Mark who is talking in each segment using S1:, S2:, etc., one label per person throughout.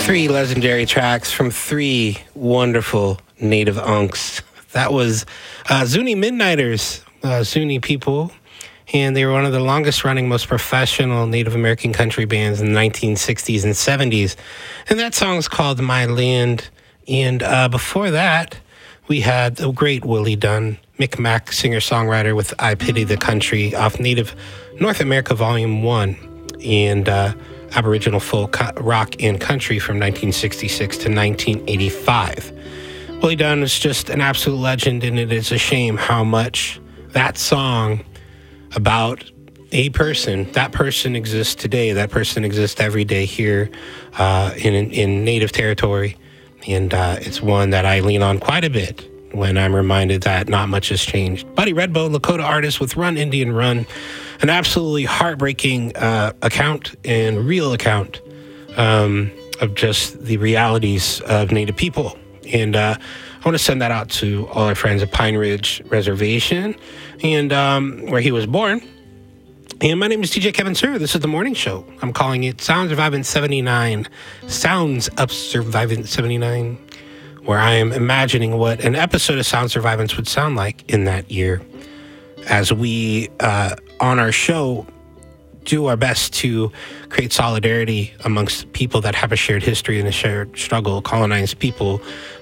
S1: Three legendary tracks from three wonderful native unks. That was Zuni Midnighters, Zuni people, and they were one of the longest running, most professional Native American country bands in the 1960s and 70s. And that song's called My Land. And before that, we had the great Willie Dunn, Micmac singer-songwriter with I Pity the Country off Native North America Volume 1 and Aboriginal folk rock and country from 1966 to 1985. Willie Dunn is just an absolute legend, and it is a shame how much that song about a person, that person exists today, that person exists every day here in Native territory. And it's one that I lean on quite a bit when I'm reminded that not much has changed. Buddy Redbow, Lakota artist with Run Indian Run, an absolutely heartbreaking account and real account of just the realities of Native people. And I want to send that out to all our friends at Pine Ridge Reservation and where he was born. And my name is DJ Kevin Sir. This is The Morning Show. I'm calling it Sounds Survivance 79. Sounds of Survivance 79, where I am imagining what an episode of Sound Survivance would sound like in that year as we, on our show, do our best to create solidarity amongst people that have a shared history and a shared struggle, colonized people,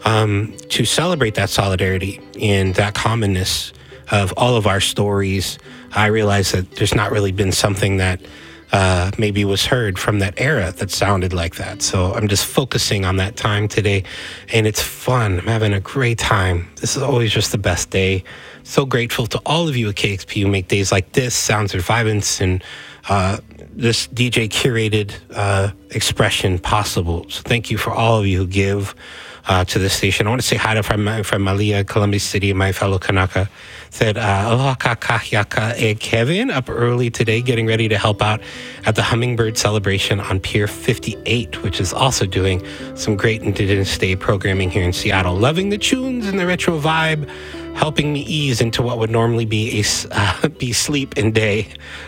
S1: to celebrate that solidarity and that commonness of all of our stories. I realize that there's not really been something that maybe was heard from that era that sounded like that. So I'm just focusing on that time today, and it's fun. I'm having a great time. This is always just the best day. So grateful to all of you at KXP who make days like this, Sound Survivance, and this DJ curated expression possible. So thank you for all of you who give to the station. I want to say hi to my friend Malia, Columbus City, my fellow Kanaka. Said, aloha kakahiaka Kevin, up early today, getting ready to help out at the Hummingbird celebration on Pier 58, which is also doing some great Indigenous Day programming here in Seattle. Loving the tunes and the retro vibe, helping me ease into what would normally be be sleep and day.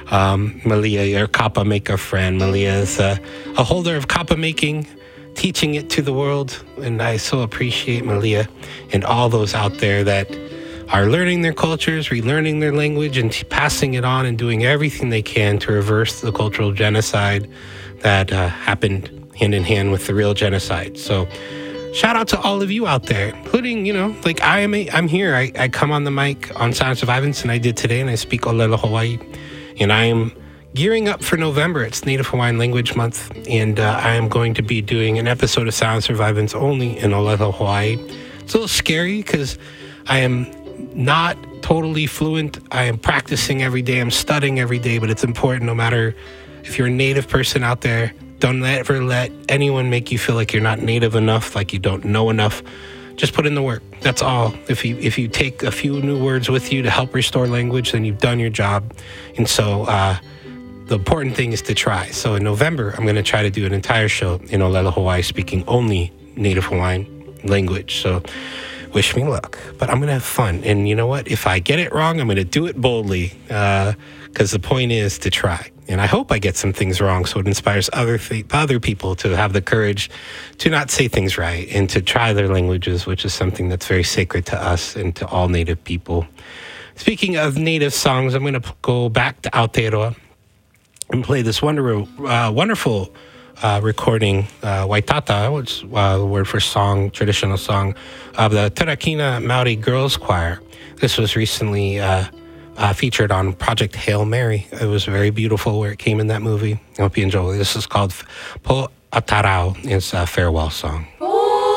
S1: Malia, your kapa maker friend. Malia is a holder of kapa making, teaching it to the world, and I so appreciate Malia and all those out there that are learning their cultures, relearning their language, and passing it on and doing everything they can to reverse the cultural genocide that happened hand in hand with the real genocide. So shout out to all of you out there, including, like I'm here. I come on the mic on Sound Survivance, and I did today, and I speak Olelo Hawaii, and I am gearing up for November. It's Native Hawaiian Language Month, and I am going to be doing an episode of Sound Survivance only in Olelo Hawaii. It's a little scary because I am not totally fluent. I am practicing every day. I'm studying every day, but it's important no matter if you're a Native person out there. Don't ever let anyone make you feel like you're not Native enough, like you don't know enough. Just put in the work. That's all. If you take a few new words with you to help restore language, then you've done your job. And so the important thing is to try. So in November, I'm going to try to do an entire show in Olelo, Hawaii, speaking only Native Hawaiian language. So wish me luck. But I'm going to have fun. And you know what? If I get it wrong, I'm going to do it boldly because the point is to try. And I hope I get some things wrong so it inspires other people to have the courage to not say things right and to try their languages, which is something that's very sacred to us and to all Native people. Speaking of Native songs, I'm going to go back to Aotearoa and play this wonderful recording, Waitata, which is the word for song, traditional song, of the Terakina Maori Girls Choir. This was recently featured on Project Hail Mary. It was very beautiful where it came in that movie. I hope you enjoy it. This is called Po Atarao. It's a farewell song.